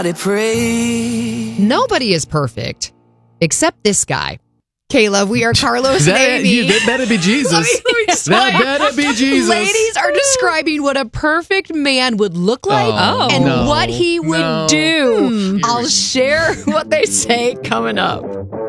Nobody is perfect except this guy. Kayla, we are Carlos and Amy. That better be Jesus. Let me That better be Jesus. Ladies are describing what a perfect man would look like and what he would do. I'll share what they say coming up.